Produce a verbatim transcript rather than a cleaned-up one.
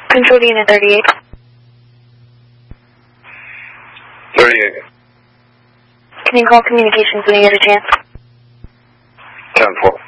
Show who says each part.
Speaker 1: Control to Unit thirty-eight.
Speaker 2: thirty-eight.
Speaker 1: Can you call communications when you get a chance?
Speaker 2: ten four.